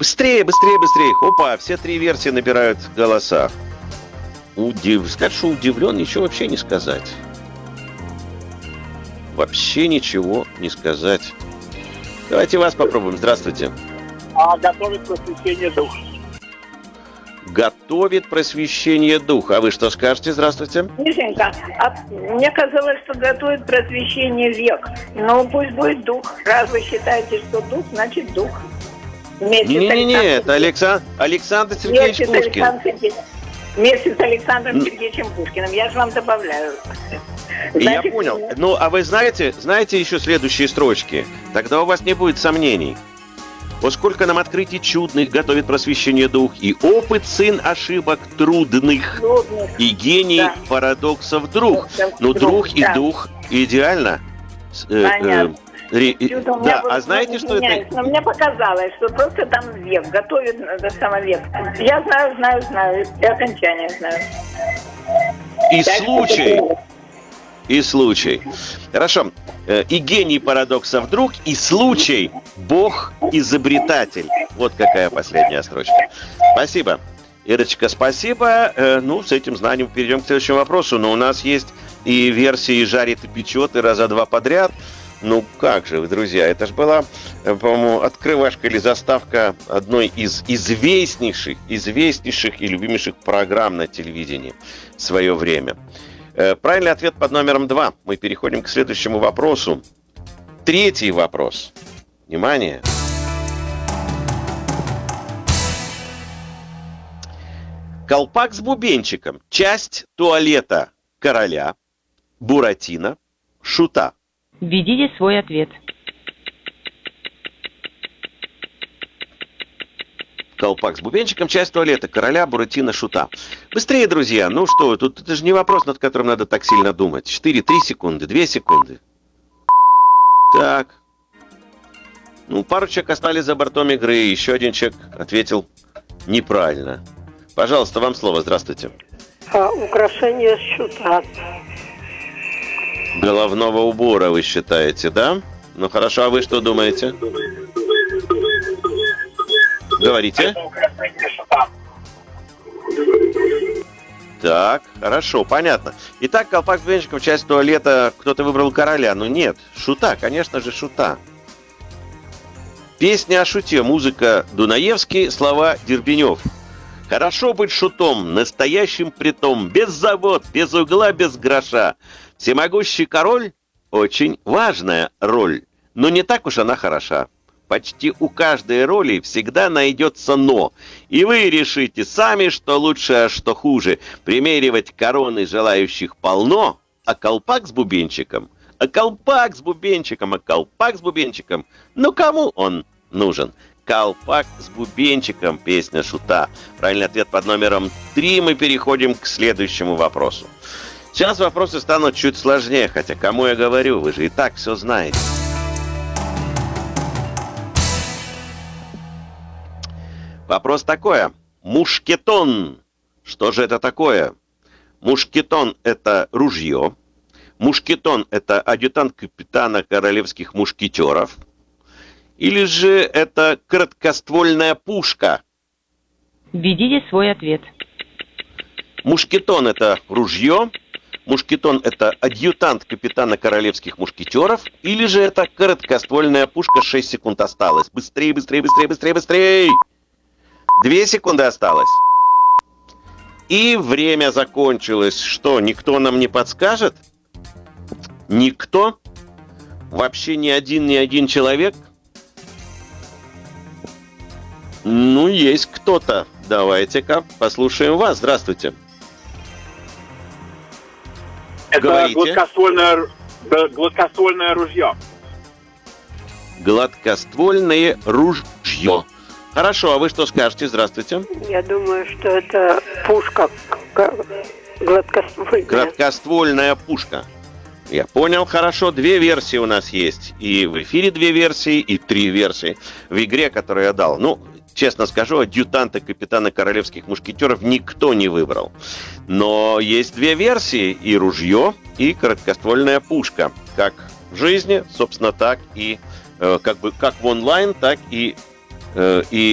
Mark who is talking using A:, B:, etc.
A: Быстрее, быстрее, быстрее. Опа, все три версии набирают голоса. Сказать, что удивлен, ничего вообще не сказать. Вообще ничего не сказать. Давайте вас попробуем. Здравствуйте.
B: Готовит просвещение духа.
A: Готовит просвещение духа. А вы что скажете? Здравствуйте.
C: Мишенька, мне казалось, что готовит просвещение век. Но пусть будет дух. Раз вы считаете, что дух, значит дух.
A: Не-не-не, это Александр Сергеевич Пушкин.
C: Вместе с Александром Сергеевичем Пушкиным. Я же вам добавляю.
A: Я понял. Ну, а вы знаете еще следующие строчки? Тогда у вас не будет сомнений. «О, сколько нам открытий чудных готовит просвещение дух, и опыт сын ошибок трудных, и гений парадоксов друг». Ну, друг и дух идеально.
C: Понятно.
A: Да, а знаете, что это?
C: Но мне показалось, что просто там век, готовит до самого века. Я знаю, и окончание знаю.
A: И случай. Хорошо. И гений парадоксов друг, и случай Бог изобретатель. Вот какая последняя строчка. Спасибо. Ирочка, спасибо. С этим знанием перейдем к следующему вопросу. Но у нас есть и версии «жарит и печет», и «раза два подряд». Ну как же вы, друзья, это же была, по-моему, открывашка или заставка одной из известнейших и любимейших программ на телевидении в свое время. Правильный ответ под номером 2. Мы переходим к следующему вопросу. Третий вопрос. Внимание. Колпак с бубенчиком. Часть туалета короля, Буратино, Шута.
D: Введите свой ответ.
A: Колпак с бубенчиком, часть туалета короля, Буратино, Шута. Быстрее, друзья. Ну что, тут это же не вопрос, над которым надо так сильно думать. 4, 3 секунды, 2 секунды. Так. Пару человек остались за бортом игры. Еще один человек ответил неправильно. Пожалуйста, вам слово. Здравствуйте.
E: Украшение Шута.
A: Головного убора, вы считаете, да? Ну хорошо, а вы что думаете? Говорите. Так, хорошо, понятно. Итак, колпак с бубенчиком, часть туалета, кто-то выбрал короля. Ну нет, Шута, конечно же, Шута. Песня о Шуте, музыка Дунаевский, слова Дербенев. Хорошо быть шутом, настоящим притом, без завод, без угла, без гроша. Всемогущий король – очень важная роль, но не так уж она хороша. Почти у каждой роли всегда найдется «но». И вы решите сами, что лучше, а что хуже. Примеривать короны желающих полно, а колпак с бубенчиком, ну кому он нужен? Колпак с бубенчиком, песня Шута. Правильный ответ под номером 3. Мы переходим к следующему вопросу. Сейчас вопросы станут чуть сложнее, хотя кому я говорю, вы же и так все знаете. Вопрос такой. Мушкетон. Что же это такое? Мушкетон – это ружье. Мушкетон – это адъютант капитана королевских мушкетеров. Или же это краткоствольная пушка?
D: Введите свой ответ.
A: Мушкетон – это ружье. Мушкетон – это адъютант капитана королевских мушкетеров. Или же это короткоствольная пушка, 6 секунд осталось. Быстрее, быстрее, быстрее, быстрее, быстрее! 2 секунды осталось. И время закончилось. Что, никто нам не подскажет? Никто? Вообще ни один человек? Ну, есть кто-то. Давайте-ка послушаем вас. Здравствуйте.
B: Это гладкоствольное ружье.
A: Гладкоствольное ружье. Хорошо, а вы что скажете? Здравствуйте.
E: Я думаю, что это пушка гладкоствольная.
A: Гладкоствольная пушка. Я понял, хорошо. 2 версии у нас есть. И в эфире 2 версии, и 3 версии в игре, которую я дал. Ну, честно скажу, адъютанта капитана королевских мушкетеров никто не выбрал. Но есть 2 версии. И ружье, и короткоствольная пушка. Как в жизни, собственно, так и как в онлайн, так и